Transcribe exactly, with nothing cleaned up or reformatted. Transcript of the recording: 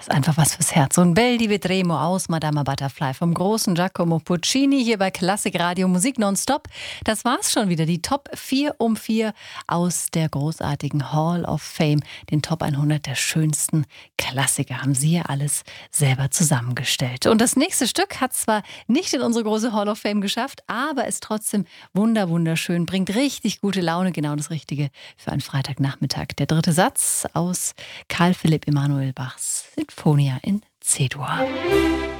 Das ist einfach was fürs Herz. Und Bel di Vedremo aus Madama Butterfly vom großen Giacomo Puccini hier bei Klassik Radio Musik nonstop. Das war's schon wieder. Die Top vier um vier aus der großartigen Hall of Fame. Den Top hundert der schönsten Klassiker haben Sie ja alles selber zusammengestellt. Und das nächste Stück hat zwar nicht in unsere große Hall of Fame geschafft, aber ist trotzdem wunder wunderschön, bringt richtig gute Laune, genau das Richtige für einen Freitagnachmittag. Der dritte Satz aus Karl Philipp Emanuel Bachs Sinfonia in C-Dur.